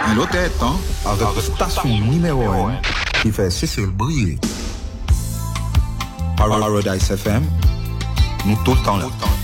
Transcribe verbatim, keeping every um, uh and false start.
l'autre temps, avec la station numéro un qui fait Cécile briller. Paradise F M, nous tout le temps là.